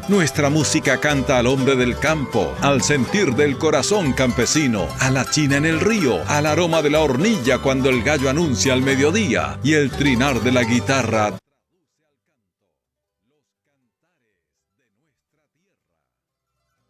Nuestra música canta al hombre del campo, al sentir del corazón campesino, a la china en el río, al aroma de la hornilla cuando el gallo anuncia al mediodía y el trinar de la guitarra.